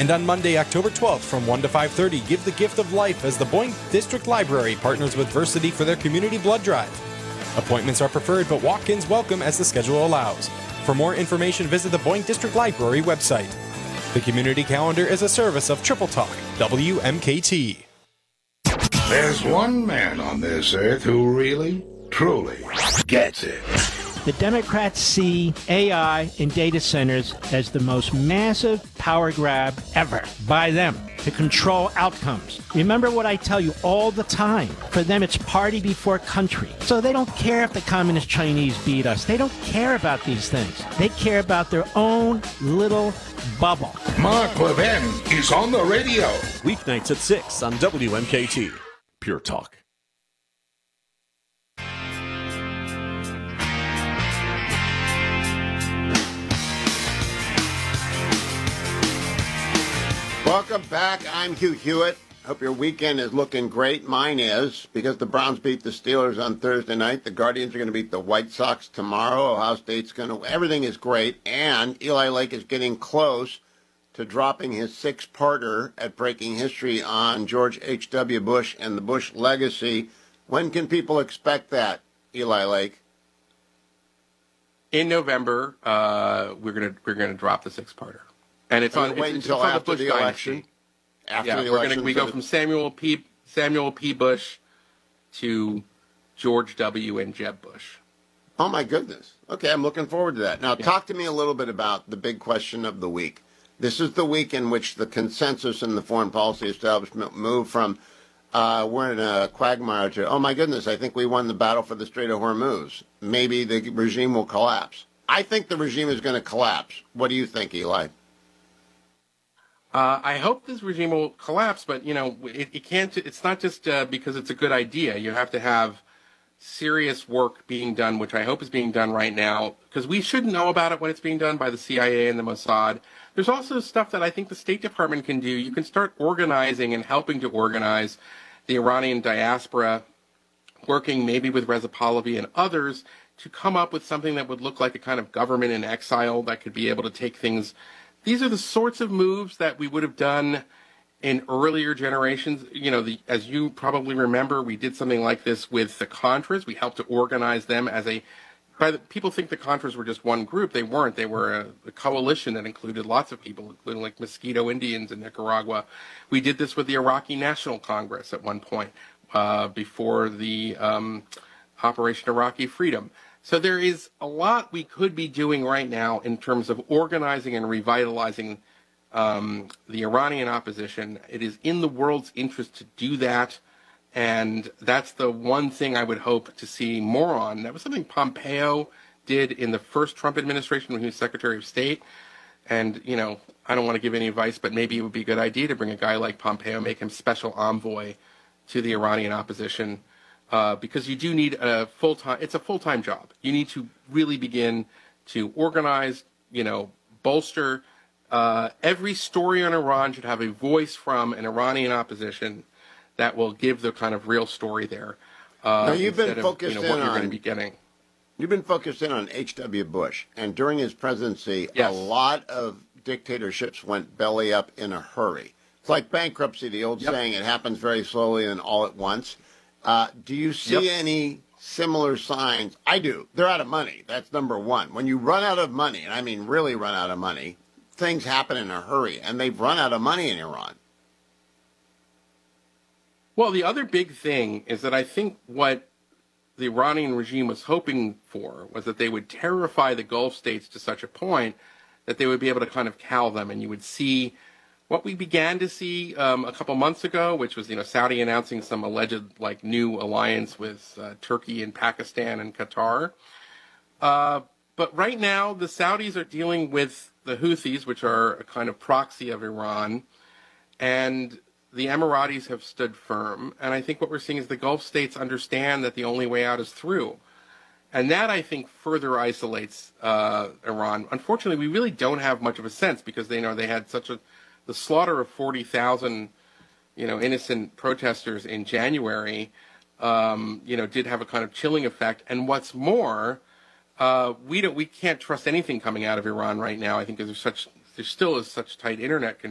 And on Monday, October 12th from 1 to 5:30, give the gift of life as the Boyne District Library partners with Versity for their community blood drive. Appointments are preferred, but walk-ins welcome as the schedule allows. For more information, visit the Boyne District Library website. The community calendar is a service of Triple Talk, WMKT. There's one man on this earth who really, truly gets it. The Democrats see AI and data centers as the most massive power grab ever by them to control outcomes. Remember what I tell you all the time. For them, it's party before country. So they don't care if the communist Chinese beat us. They don't care about these things. They care about their own little bubble. Mark Levin is on the radio. Weeknights at 6 on WMKT. Pure Talk. Welcome back. I'm Hugh Hewitt. Hope your weekend is looking great. Mine is, because the Browns beat the Steelers on Thursday night. The Guardians are going to beat the White Sox tomorrow. Ohio State's going to... Everything is great. And Eli Lake is getting close to dropping his six-parter at Breaking History on George H.W. Bush and the Bush legacy. When can people expect that, Eli Lake? In November, we're gonna drop the six-parter. And it's on. Wait until after the election. After the election, we go from Samuel P. Bush to George W. and Jeb Bush. Oh my goodness. Okay, I'm looking forward to that. Now, talk to me a little bit about the big question of the week. This is the week in which the consensus in the foreign policy establishment moved from we're in a quagmire to, oh my goodness, I think we won the battle for the Strait of Hormuz. Maybe the regime will collapse. I think the regime is going to collapse. What do you think, Eli? I hope this regime will collapse, but it can't. It's not just because it's a good idea. You have to have serious work being done, which I hope is being done right now, because we should know about it when it's being done by the CIA and the Mossad. There's also stuff that I think the State Department can do. You can start organizing and helping to organize the Iranian diaspora, working maybe with Reza Pahlavi and others to come up with something that would look like a kind of government in exile that could be able to take things. These are the sorts of moves that we would have done in earlier generations. As you probably remember, we did something like this with the Contras. We helped to organize them as people think the Contras were just one group. They weren't. They were a coalition that included lots of people, including like Mosquito Indians in Nicaragua. We did this with the Iraqi National Congress at one point before the Operation Iraqi Freedom. So there is a lot we could be doing right now in terms of organizing and revitalizing the Iranian opposition. It is in the world's interest to do that, and that's the one thing I would hope to see more on. That was something Pompeo did in the first Trump administration when he was Secretary of State. And, I don't want to give any advice, but maybe it would be a good idea to bring a guy like Pompeo, make him special envoy to the Iranian opposition. Because you do need it's a full-time job. You need to really begin to organize, bolster. Every story on Iran should have a voice from an Iranian opposition that will give the kind of real story there. Now, you've been focused what you're going to be getting. You've been focused in on H.W. Bush, and during his presidency, yes, a lot of dictatorships went belly up in a hurry. It's like bankruptcy, the old saying, it happens very slowly and all at once. Do you see any similar signs? I do. They're out of money. That's number one. When you run out of money, and I mean really run out of money, things happen in a hurry, and they've run out of money in Iran. Well, the other big thing is that I think what the Iranian regime was hoping for was that they would terrify the Gulf states to such a point that they would be able to kind of cow them, and you would see what we began to see a couple months ago, which was, Saudi announcing some alleged new alliance with Turkey and Pakistan and Qatar. But right now, the Saudis are dealing with the Houthis, which are a kind of proxy of Iran, and the Emiratis have stood firm. And I think what we're seeing is the Gulf states understand that the only way out is through. And that, I think, further isolates Iran. Unfortunately, we really don't have much of a sense because they had the slaughter of 40,000, innocent protesters in January, did have a kind of chilling effect. And what's more, we can't trust anything coming out of Iran right now. I think because there still is such tight internet control.